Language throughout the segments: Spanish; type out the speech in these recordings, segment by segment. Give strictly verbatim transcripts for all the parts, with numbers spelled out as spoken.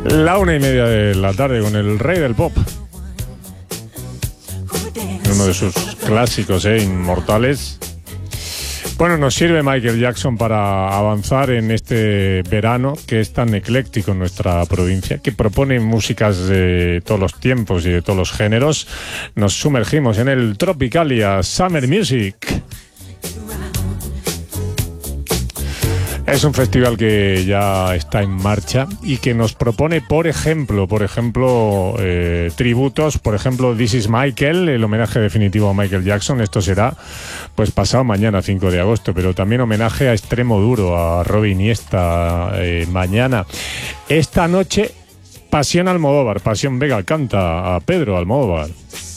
La una y media de la tarde con el rey del pop. Uno de sus clásicos, ¿eh? Inmortales. Bueno, nos sirve Michael Jackson para avanzar en este verano que es tan ecléctico en nuestra provincia, que propone músicas de todos los tiempos y de todos los géneros. Nos sumergimos en el Tropicalia Summer Music. Es un festival que ya está en marcha y que nos propone, por ejemplo, por ejemplo, eh, tributos, por ejemplo, This is Michael, el homenaje definitivo a Michael Jackson. Esto será, pues, pasado mañana, cinco de agosto, pero también homenaje a Extremo Duro, a Robin Iniesta, eh, mañana. Esta noche, Pasión Almodóvar, Pasión Vega canta a Pedro Almodóvar.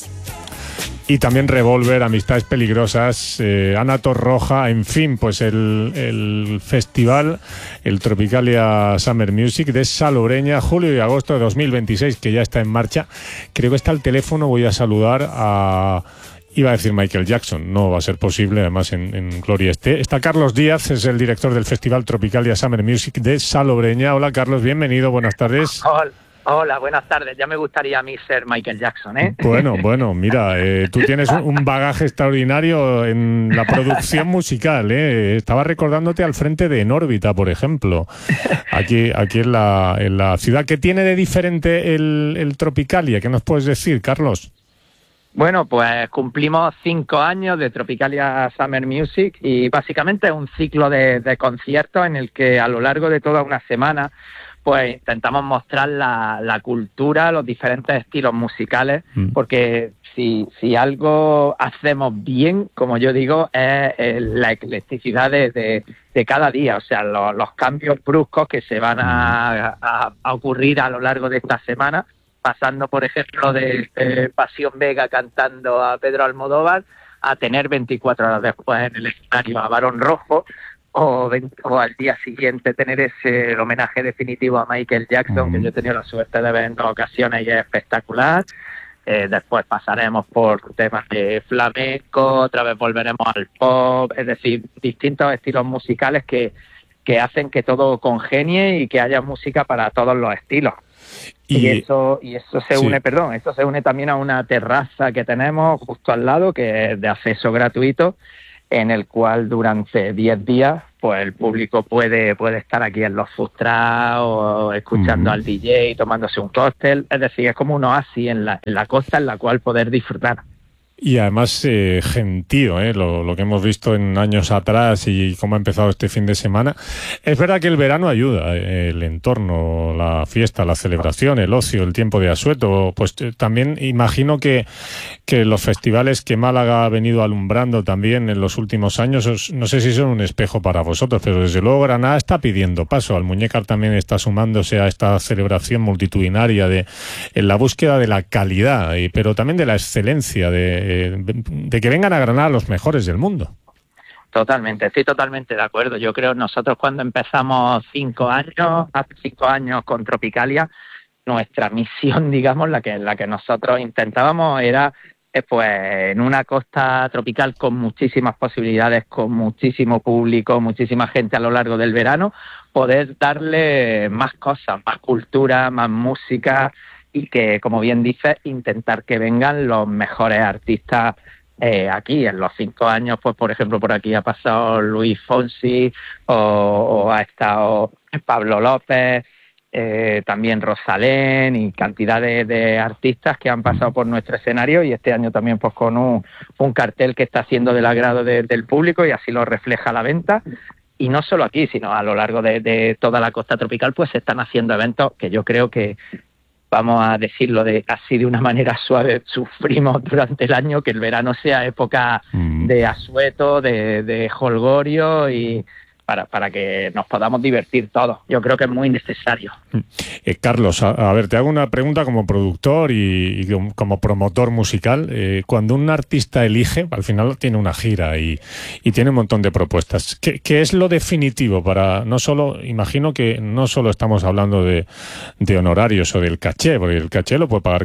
Y también Revolver, Amistades Peligrosas, eh, Ana Torroja, en fin, pues el, el festival, el Tropicalia Summer Music de Salobreña, julio y agosto de dos mil veintiséis, que ya está en marcha. Creo que está al teléfono, voy a saludar a... Iba a decir Michael Jackson, no va a ser posible, además en, en Gloria esté. Está Carlos Díaz, es el director del festival Tropicalia Summer Music de Salobreña. Hola Carlos, bienvenido, buenas tardes. Hola. Hola, buenas tardes. Ya me gustaría a mí ser Michael Jackson, ¿eh? Bueno, bueno, mira, eh, tú tienes un bagaje extraordinario en la producción musical, ¿eh? Estaba recordándote al frente de En órbita, por ejemplo, aquí, aquí en la, en la ciudad. ¿Qué tiene de diferente el, el Tropicalia? ¿Qué nos puedes decir, Carlos? Bueno, pues cumplimos cinco años de Tropicalia Summer Music y básicamente es un ciclo de, de conciertos en el que a lo largo de toda una semana pues intentamos mostrar la, la cultura, los diferentes estilos musicales, mm. porque si, si algo hacemos bien, como yo digo, es, es la eclecticidad de, de, de cada día, o sea, lo, los cambios bruscos que se van a, a, a ocurrir a lo largo de esta semana, pasando, por ejemplo, de, de Pasión Vega cantando a Pedro Almodóvar a tener veinticuatro horas después en el escenario a Barón Rojo, O, o al día siguiente tener ese homenaje definitivo a Michael Jackson, mm. que yo he tenido la suerte de ver en dos ocasiones y es espectacular. Eh, después pasaremos por temas de flamenco, otra vez volveremos al pop, es decir, distintos estilos musicales que, que hacen que todo congenie y que haya música para todos los estilos. Y, y eso y eso se une, sí. perdón, eso se une también a una terraza que tenemos justo al lado, que es de acceso gratuito, en el cual durante diez días pues el público puede puede estar aquí en los food trucks o escuchando mm. al D J, tomándose un cóctel, es decir, es como un oasis en la, en la costa en la cual poder disfrutar. Y además eh, gentío, ¿eh? Lo, lo que hemos visto en años atrás y cómo ha empezado este fin de semana. Es verdad que el verano ayuda, eh, el entorno, la fiesta, la celebración, el ocio, el tiempo de asueto. Pues eh, también imagino que, que los festivales que Málaga ha venido alumbrando también en los últimos años, os, no sé si son un espejo para vosotros, pero desde luego Granada está pidiendo paso. Almuñécar también está sumándose a esta celebración multitudinaria de, en la búsqueda de la calidad, y, pero también de la excelencia, de de que vengan a Granada los mejores del mundo. Totalmente, estoy totalmente de acuerdo. Yo creo nosotros cuando empezamos cinco años, hace cinco años con Tropicalia, nuestra misión, digamos, la que la que nosotros intentábamos era, eh, pues, en una costa tropical con muchísimas posibilidades, con muchísimo público, muchísima gente a lo largo del verano, poder darle más cosas, más cultura, más música, y que, como bien dices, intentar que vengan los mejores artistas eh, aquí. En los cinco años, pues por ejemplo, por aquí ha pasado Luis Fonsi, o, o ha estado Pablo López, eh, también Rosalén, y cantidad de, de artistas que han pasado por nuestro escenario, y este año también pues con un, un cartel que está siendo del agrado de, del público, y así lo refleja la venta. Y no solo aquí, sino a lo largo de, de toda la costa tropical, pues se están haciendo eventos que yo creo que, vamos a decirlo de así de una manera suave, sufrimos durante el año que el verano sea época mm. de asueto, de, de jolgorio, y para, para que nos podamos divertir todos. Yo creo que es muy necesario. Eh, Carlos, a, a ver, te hago una pregunta como productor y, y como promotor musical. Eh, cuando un artista elige, al final tiene una gira y, y tiene un montón de propuestas. ¿Qué, qué es lo definitivo para, no solo, imagino que no solo estamos hablando de, de honorarios o del caché, porque el caché lo puede pagar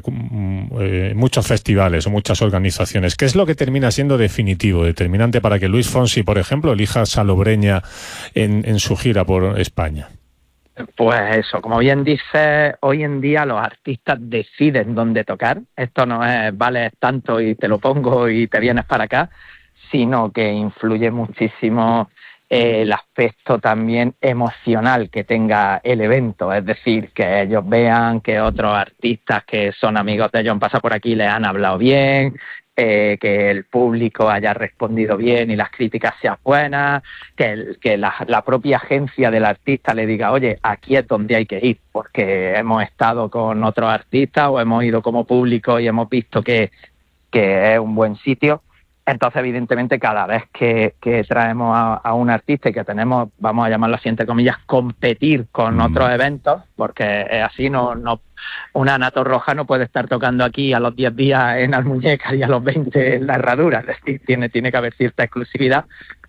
eh, muchos festivales o muchas organizaciones. ¿Qué es lo que termina siendo definitivo, determinante para que Luis Fonsi, por ejemplo, elija Salobreña en, en su gira por España? Pues eso, como bien dices, hoy en día los artistas deciden dónde tocar. Esto no es, vale tanto y te lo pongo y te vienes para acá, sino que influye muchísimo eh, el aspecto también emocional que tenga el evento. Es decir, que ellos vean que otros artistas que son amigos de ellos han pasado por aquí les han hablado bien, Eh, que el público haya respondido bien y las críticas sean buenas, que, el, que la, la propia agencia del artista le diga, oye, aquí es donde hay que ir, porque hemos estado con otros artistas o hemos ido como público y hemos visto que, que es un buen sitio. Entonces, evidentemente, cada vez que, que traemos a, a un artista y que tenemos, vamos a llamarlo así, entre comillas, competir con mm. otros eventos, porque es así, no, no, una Anato Roja no puede estar tocando aquí a los diez días en Almuñécar y a los veinte en La Herradura, es decir, tiene, tiene que haber cierta exclusividad.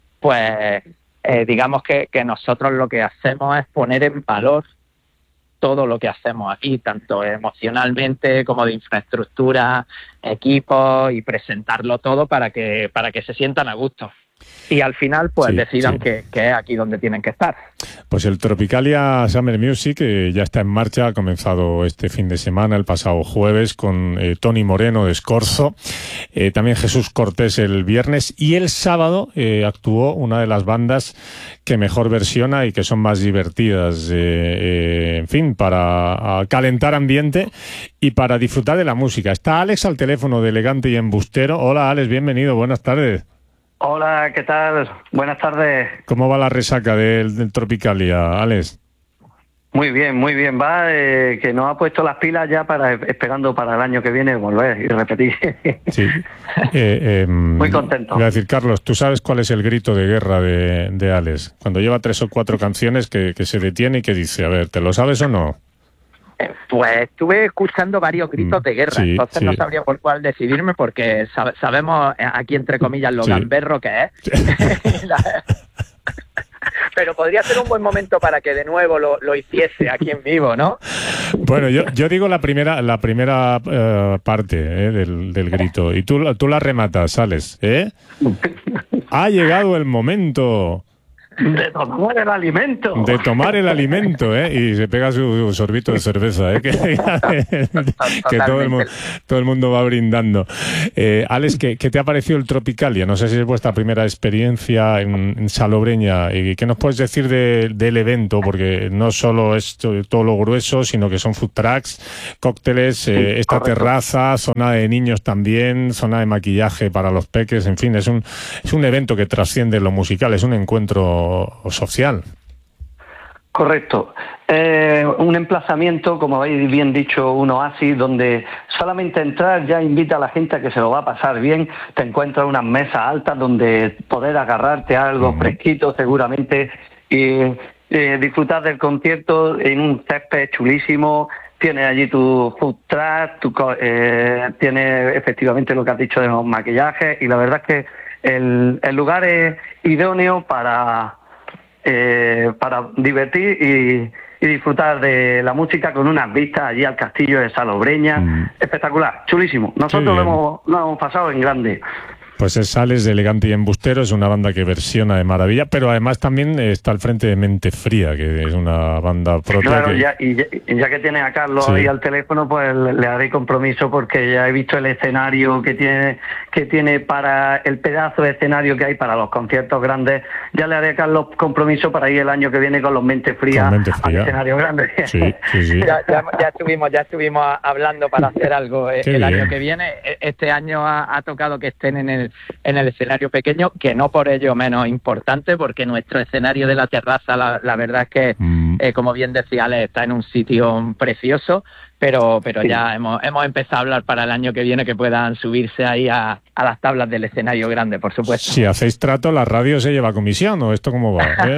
Pues eh, digamos que, que nosotros lo que hacemos es poner en valor todo lo que hacemos aquí, tanto emocionalmente como de infraestructura, equipos, y presentarlo todo para que para que se sientan a gusto. Y al final, pues sí, decidan sí. Que, que es aquí donde tienen que estar. Pues el Tropicalia Summer Music eh, ya está en marcha, ha comenzado este fin de semana, el pasado jueves, con eh, Tony Moreno de Escorzo, eh, también Jesús Cortés el viernes, y el sábado eh, actuó una de las bandas que mejor versiona y que son más divertidas, eh, eh, en fin, para calentar ambiente y para disfrutar de la música. Está Alex al teléfono de Elegante y Embustero. Hola Alex, bienvenido, buenas tardes. Hola, ¿qué tal? Buenas tardes. ¿Cómo va la resaca del, del Tropicalia, Alex? Muy bien, muy bien. Va, eh, que nos ha puesto las pilas ya para esperando para el año que viene volver y repetir. Sí. Eh, eh, muy contento. Voy a decir, Carlos, ¿tú sabes cuál es el grito de guerra de, de Alex? Cuando lleva tres o cuatro canciones que, que se detiene y que dice, a ver, ¿te lo sabes o no? Pues estuve escuchando varios gritos de guerra, sí, entonces sí. No sabría por cuál decidirme, porque sab- sabemos aquí, entre comillas, lo sí. gamberro que es. Sí. La... Pero podría ser un buen momento para que de nuevo lo, lo hiciese aquí en vivo, ¿no? Bueno, yo, yo digo la primera la primera uh, parte eh, del, del grito, y tú, tú la rematas, Alex, ¿eh? Ha llegado el momento... De tomar el alimento. De tomar el alimento, ¿eh? Y se pega su, su sorbito de cerveza, ¿eh? Que, que todo, el, todo el mundo va brindando. Eh, Alex, ¿qué, ¿qué te ha parecido el Tropicalia? No sé si es vuestra primera experiencia en, en Salobreña. ¿Y qué nos puedes decir de, del evento? Porque no solo es todo lo grueso, sino que son food trucks, cócteles, eh, sí, esta correcto. Terraza, zona de niños también, zona de maquillaje para los peques. En fin, es un, es un evento que trasciende lo musical, es un encuentro o social. Correcto. Eh, un emplazamiento, como habéis bien dicho, un oasis donde solamente entrar ya invita a la gente a que se lo va a pasar bien. Te encuentras unas mesas altas donde poder agarrarte a algo uh-huh. fresquito seguramente y eh, disfrutar del concierto en un césped chulísimo. Tienes allí tu food truck, tu, eh, tienes efectivamente lo que has dicho de los maquillajes, y la verdad es que el, el lugar es idóneo para, eh, para divertir y, y disfrutar de la música con unas vistas allí al castillo de Salobreña. Mm. Espectacular, chulísimo. Nosotros lo hemos, lo hemos pasado en grande. Pues es Alex de Elegante y Embustero, es una banda que versiona de maravilla, pero además también está al frente de Mente Fría, que es una banda propia. Claro, que... ya, y, ya, y ya que tiene a Carlos sí. ahí al teléfono, pues le, le haré compromiso, porque ya he visto el escenario que tiene que tiene para el pedazo de escenario que hay para los conciertos grandes. Ya le haré a Carlos compromiso para ir el año que viene con los Mente Fría, Mente Fría. al escenario grande. Sí, sí, sí. Ya, ya, ya estuvimos ya estuvimos hablando para hacer algo el bien. Año que viene. Este año ha, ha tocado que estén en el en el escenario pequeño, que no por ello menos importante, porque nuestro escenario de la terraza, la, la verdad es que, mm. eh, como bien decía Alex, está en un sitio precioso, pero pero sí. ya hemos hemos empezado a hablar para el año que viene que puedan subirse ahí a, a las tablas del escenario grande, por supuesto. Si hacéis trato, la radio se lleva comisión, ¿o esto cómo va? ¿Eh?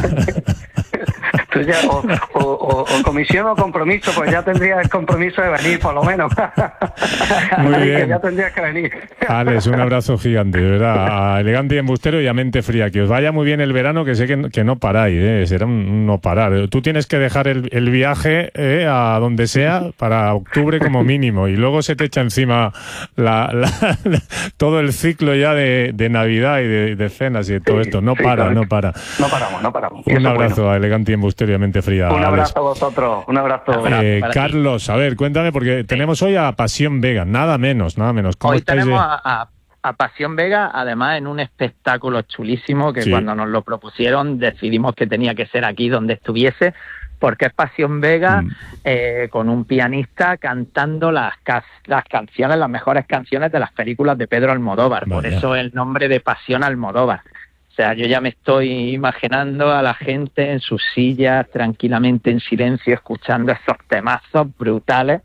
Ya, o, o, o, o comisión o compromiso, pues ya tendría el compromiso de venir, por lo menos. Muy bien. Que ya tendrías que venir. Alex, un abrazo gigante, de verdad. A Elegante y Embustero y a Mente Fría. Que os vaya muy bien el verano, que sé que, que no paráis, ¿eh? Será un, un no parar. Tú tienes que dejar el, el viaje ¿eh? a donde sea para octubre como mínimo, y luego se te echa encima la, la, la, todo el ciclo ya de, de Navidad y de, de cenas y de todo sí, esto. No sí, para, no para. No paramos, no paramos. Un abrazo bueno. a Elegante y Embustero. Misteriosamente Fría. Un abrazo a vosotros, un abrazo. Eh, Carlos, a ver, cuéntame, porque sí. tenemos hoy a Pasión Vega, nada menos, nada menos. Hoy tenemos de... a, a, a Pasión Vega, además en un espectáculo chulísimo que sí. cuando nos lo propusieron decidimos que tenía que ser aquí donde estuviese, porque es Pasión Vega mm. eh, con un pianista cantando las, las canciones, las mejores canciones de las películas de Pedro Almodóvar. Vaya. Por eso el nombre de Pasión Almodóvar. O sea, yo ya me estoy imaginando a la gente en sus sillas, tranquilamente en silencio, escuchando esos temazos brutales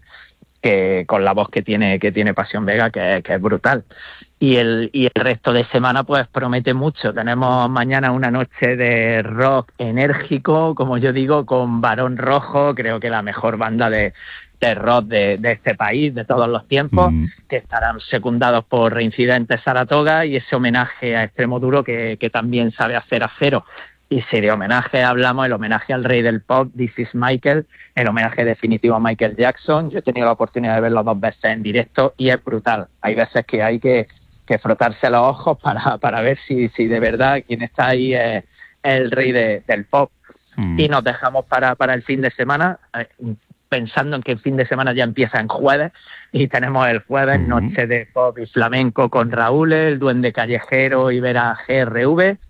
que con la voz que tiene que tiene Pasión Vega, que, que es brutal. Y el y el resto de semana pues promete mucho. Tenemos mañana una noche de rock enérgico, como yo digo, con Barón Rojo, creo que la mejor banda de, de rock de, de este país, de todos los tiempos, mm. que estarán secundados por Reincidente Saratoga, y ese homenaje a Extremoduro que, que también sabe hacer acero. Y si de homenaje hablamos, el homenaje al rey del pop, This is Michael, el homenaje definitivo a Michael Jackson. Yo he tenido la oportunidad de verlo dos veces en directo y es brutal. Hay veces que hay que, que frotarse los ojos para, para ver si, si de verdad quien está ahí es, es el rey de, del pop. Mm. Y nos dejamos para, para el fin de semana, eh, pensando en que el fin de semana ya empieza en jueves, y tenemos el jueves mm. noche de pop y flamenco con Raúl, el Duende Callejero y Vera G R V.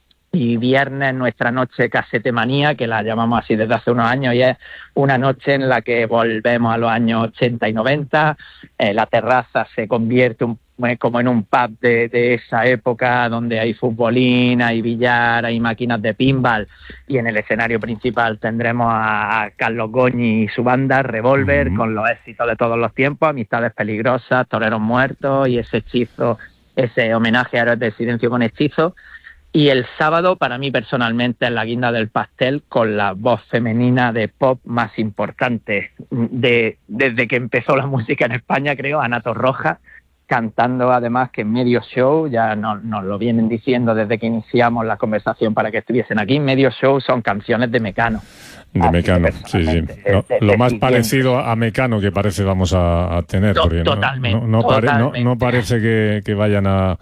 Y viernes nuestra noche Casetemanía, que la llamamos así desde hace unos años, y es una noche en la que volvemos a los años ochenta y noventa. Eh, la terraza se convierte un, como en un pub de, de esa época, donde hay futbolín, hay billar, hay máquinas de pinball, y en el escenario principal tendremos a, a Carlos Goñi y su banda Revolver, uh-huh. con los éxitos de todos los tiempos, Amistades Peligrosas, Toreros Muertos y ese hechizo, ese homenaje a Héroes del Silencio con hechizo. Y el sábado, para mí personalmente, es la guinda del pastel, con la voz femenina de pop más importante de, desde que empezó la música en España, creo, Ana Torroja, cantando además que en medio show, ya nos, nos lo vienen diciendo desde que iniciamos la conversación para que estuviesen aquí, medio show son canciones de Mecano. De Mecano, sí, sí. Lo, de, de, lo más parecido a Mecano que parece vamos a, a tener. To, porque totalmente. No, no, no, totalmente. Pare, no, no parece que, que vayan a...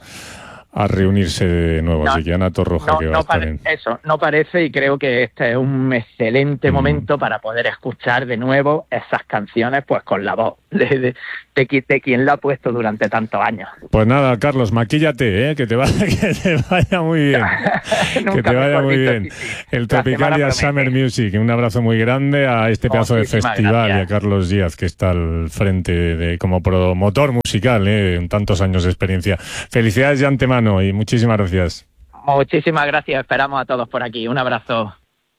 a reunirse de nuevo, no, así que Ana Torroja no, que va no a estar pare- en... Eso, no parece, y creo que este es un excelente mm. momento para poder escuchar de nuevo esas canciones pues con la voz de, de, de, de quien la ha puesto durante tantos años. Pues nada, Carlos, maquíllate, ¿eh? que, te vaya, que te vaya muy bien. que te vaya muy bien. El Tropicalia Summer Music, un abrazo muy grande a este pedazo Muchísimas de festival gracias. Y a Carlos Díaz, que está al frente de como promotor musical, ¿eh? en tantos años de experiencia. Felicidades de antemano y muchísimas gracias. Muchísimas gracias, esperamos a todos por aquí. Un abrazo.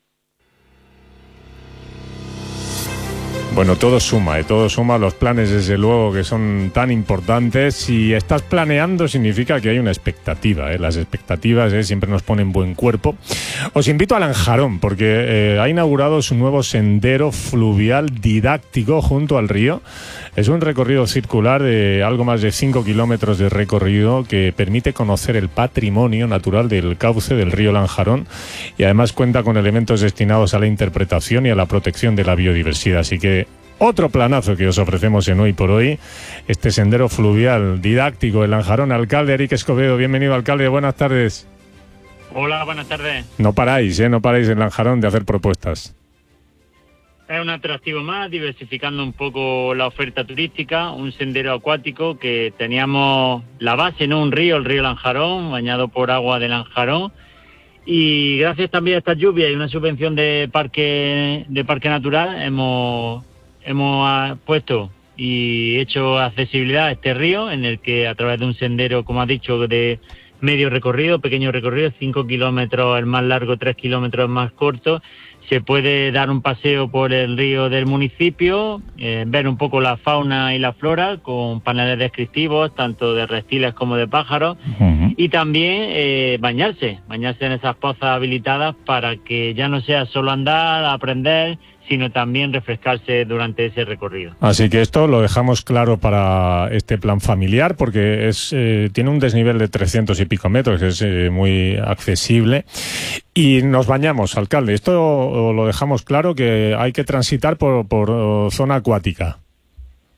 Bueno, todo suma, ¿eh? todo suma, los planes desde luego que son tan importantes. Si estás planeando significa que hay una expectativa, ¿eh? Las expectativas ¿eh? siempre nos ponen buen cuerpo. Os invito a Lanjarón porque eh, ha inaugurado su nuevo sendero fluvial didáctico junto al río. Es un recorrido circular de algo más de cinco kilómetros de recorrido que permite conocer el patrimonio natural del cauce del río Lanjarón, y además cuenta con elementos destinados a la interpretación y a la protección de la biodiversidad. Así que otro planazo que os ofrecemos en Hoy por Hoy, este sendero fluvial didáctico de Lanjarón. Alcalde Eric Escobedo, bienvenido, alcalde, buenas tardes. Hola, buenas tardes. No paráis, ¿eh? no paráis en Lanjarón de hacer propuestas. Es un atractivo más, diversificando un poco la oferta turística, un sendero acuático que teníamos la base, ¿no? Un río, el río Lanjarón, bañado por agua de Lanjarón, y gracias también a esta lluvia y una subvención de parque de parque natural hemos hemos puesto y hecho accesibilidad a este río, en el que a través de un sendero, como has dicho, de medio recorrido, pequeño recorrido, cinco kilómetros el más largo, tres kilómetros más corto, se puede dar un paseo por el río del municipio, eh, ver un poco la fauna y la flora con paneles descriptivos, tanto de reptiles como de pájaros, uh-huh. y también eh, bañarse, bañarse en esas pozas habilitadas para que ya no sea solo andar, aprender, sino también refrescarse durante ese recorrido. Así que esto lo dejamos claro para este plan familiar, porque es eh, tiene un desnivel de trescientos y pico metros, es eh, muy accesible. Y nos bañamos, alcalde. Esto lo dejamos claro, que hay que transitar por, por zona acuática.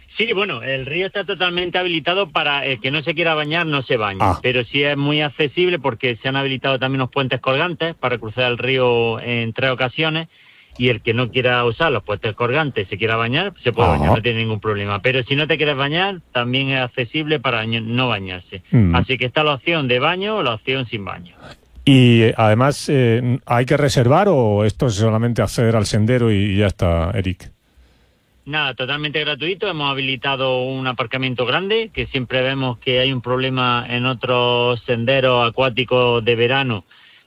Sí, bueno, el río está totalmente habilitado para el que no se quiera bañar, no se baña, ah. pero sí es muy accesible porque se han habilitado también los puentes colgantes para cruzar el río en tres ocasiones, y el que no quiera usar los puentes colgantes, se quiera bañar, se puede ah. bañar, no tiene ningún problema. Pero si no te quieres bañar, también es accesible para no bañarse. Mm. Así que está la opción de baño o la opción sin baño. Y además, eh, ¿hay que reservar o esto es solamente acceder al sendero y ya está, Eric? Nada, totalmente gratuito. Hemos habilitado un aparcamiento grande, que siempre vemos que hay un problema en otros senderos acuáticos de verano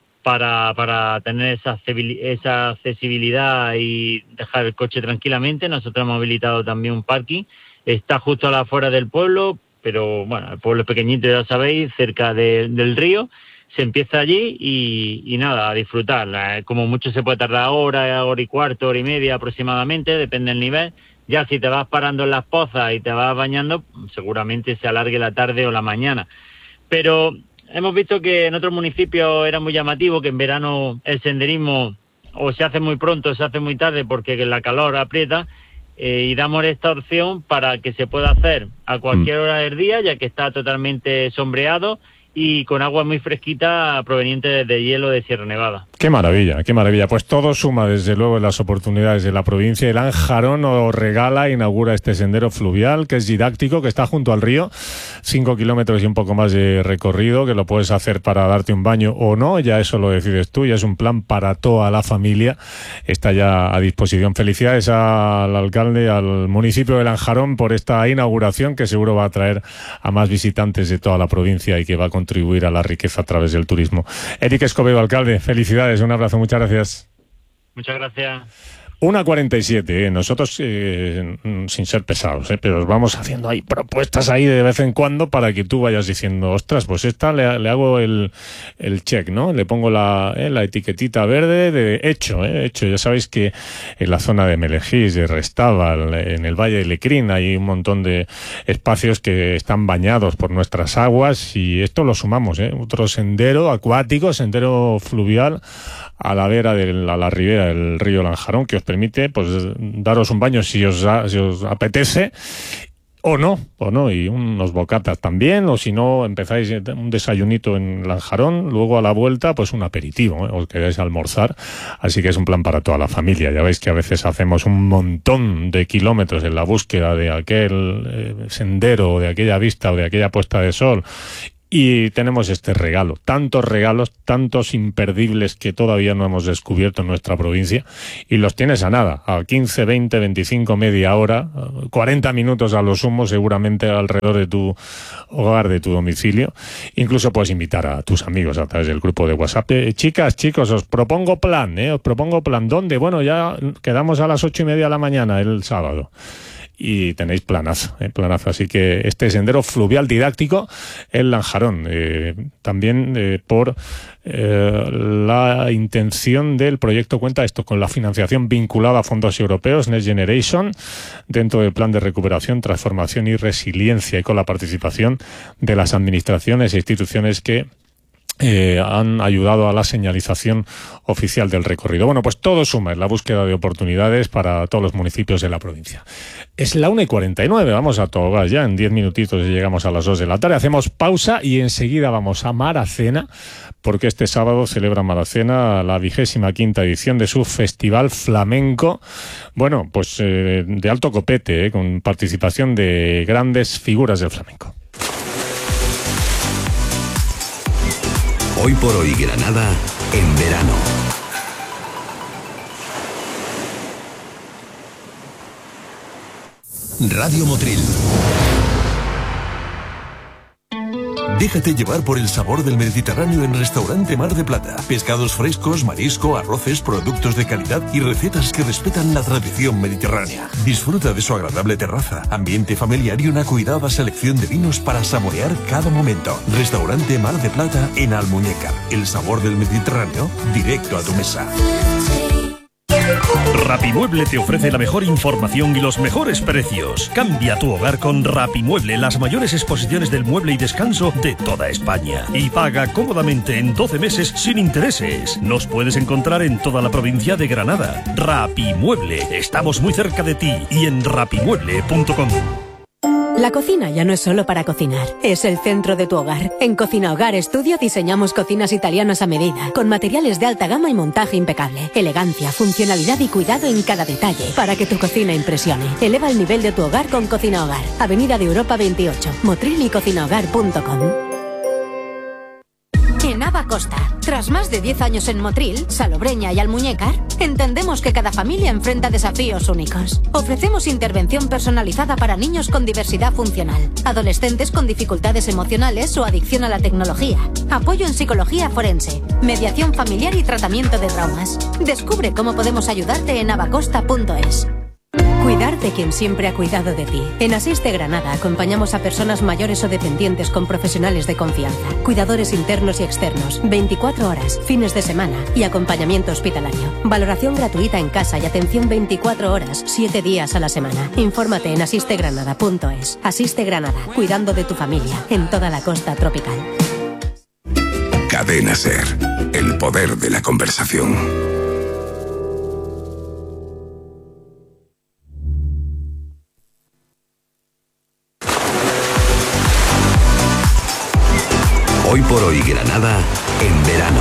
para, para tener esa, esa accesibilidad y dejar el coche tranquilamente. Nosotros hemos habilitado también un parking. Está justo a la afuera del pueblo, pero bueno, el pueblo es pequeñito, ya sabéis, cerca de, del río. Se empieza allí y, y nada, a disfrutar. Como mucho se puede tardar hora, hora y cuarto, hora y media aproximadamente, depende del nivel. Ya si te vas parando en las pozas y te vas bañando, seguramente se alargue la tarde o la mañana. Pero hemos visto que en otros municipios era muy llamativo, que en verano el senderismo o se hace muy pronto o se hace muy tarde porque la calor aprieta, eh, y damos esta opción para que se pueda hacer a cualquier hora del día, ya que está totalmente sombreado y con agua muy fresquita proveniente de hielo de Sierra Nevada. Qué maravilla, qué maravilla. Pues todo suma desde luego en las oportunidades de la provincia. El Lanjarón os regala, inaugura este sendero fluvial que es didáctico, que está junto al río, cinco kilómetros y un poco más de recorrido, que lo puedes hacer para darte un baño o no, ya eso lo decides tú, ya es un plan para toda la familia, está ya a disposición. Felicidades al alcalde, al municipio de Lanjarón por esta inauguración que seguro va a atraer a más visitantes de toda la provincia y que va a contribuir a la riqueza a través del turismo. Eric Escobedo, alcalde, felicidades, un abrazo, muchas gracias. Muchas gracias. una cuarenta y siete, ¿eh? Nosotros, eh, sin ser pesados, ¿eh? pero os vamos haciendo ahí propuestas ahí de vez en cuando para que tú vayas diciendo, ostras, pues esta le, le hago el, el check, ¿no? Le pongo la, eh, la etiquetita verde de hecho, ¿eh? hecho. Ya sabéis que en la zona de Melejís, de Restábal, en el Valle de Lecrín, hay un montón de espacios que están bañados por nuestras aguas y esto lo sumamos, ¿eh? Otro sendero acuático, sendero fluvial a la vera de la, la ribera del río Lanjarón, que os permite pues daros un baño si os, si os apetece o no, o no, y unos bocatas también, o si no empezáis un desayunito en Lanjarón, luego a la vuelta pues un aperitivo, ¿eh? Os quedáis a almorzar, así que es un plan para toda la familia. Ya veis que a veces hacemos un montón de kilómetros en la búsqueda de aquel eh, sendero, de aquella vista o de aquella puesta de sol. Y tenemos este regalo, tantos regalos, tantos imperdibles que todavía no hemos descubierto en nuestra provincia y los tienes a nada, a quince, veinte, veinticinco, media hora, cuarenta minutos a lo sumo seguramente alrededor de tu hogar, de tu domicilio. Incluso puedes invitar a tus amigos a través del grupo de WhatsApp. Eh, chicas, chicos, os propongo plan, ¿eh? Os propongo plan. ¿Dónde? Bueno, ya quedamos a las ocho y media de la mañana el sábado. Y tenéis planazo, eh, planazo. Así que este sendero fluvial didáctico en Lanjarón, eh, también eh, por eh, la intención del proyecto, cuenta esto con la financiación vinculada a fondos europeos Next Generation dentro del plan de recuperación, transformación y resiliencia y con la participación de las administraciones e instituciones que Eh, han ayudado a la señalización oficial del recorrido. Bueno, pues todo suma en la búsqueda de oportunidades para todos los municipios de la provincia. Es la una y cuarenta y nueve, vamos a todo gas ya, en diez minutitos llegamos a las dos de la tarde, hacemos pausa y enseguida vamos a Maracena, porque este sábado celebra Maracena la vigésima quinta edición de su festival flamenco, bueno, pues eh, de alto copete, eh, con participación de grandes figuras del flamenco. Hoy por hoy Granada en verano. Radio Motril. Déjate llevar por el sabor del Mediterráneo en Restaurante Mar de Plata. Pescados frescos, marisco, arroces, productos de calidad y recetas que respetan la tradición mediterránea. Disfruta de su agradable terraza, ambiente familiar y una cuidada selección de vinos para saborear cada momento. Restaurante Mar de Plata en Almuñécar. El sabor del Mediterráneo directo a tu mesa. Rapimueble te ofrece la mejor información y los mejores precios. Cambia tu hogar con Rapimueble, las mayores exposiciones del mueble y descanso de toda España. Y paga cómodamente en doce meses sin intereses. Nos puedes encontrar en toda la provincia de Granada. Rapimueble, estamos muy cerca de ti y en rapimueble punto com. La cocina ya no es solo para cocinar, es el centro de tu hogar. En Cocina Hogar Estudio diseñamos cocinas italianas a medida, con materiales de alta gama y montaje impecable. Elegancia, funcionalidad y cuidado en cada detalle, para que tu cocina impresione. Eleva el nivel de tu hogar con Cocina Hogar. Avenida de Europa veintiocho, Motril y cocina hogar punto com. En Ava Costa, tras más de diez años en Motril, Salobreña y Almuñécar, entendemos que cada familia enfrenta desafíos únicos. Ofrecemos intervención personalizada para niños con diversidad funcional, adolescentes con dificultades emocionales o adicción a la tecnología, apoyo en psicología forense, mediación familiar y tratamiento de traumas. Descubre cómo podemos ayudarte en avacosta punto es. Cuidar de quien siempre ha cuidado de ti. En Asiste Granada acompañamos a personas mayores o dependientes con profesionales de confianza, cuidadores internos y externos, veinticuatro horas, fines de semana y acompañamiento hospitalario. Valoración gratuita en casa y atención veinticuatro horas, siete días a la semana. Infórmate en asiste granada punto es. Asiste Granada, cuidando de tu familia en toda la costa tropical. Cadena Ser, el poder de la conversación. Hoy por hoy Granada en verano.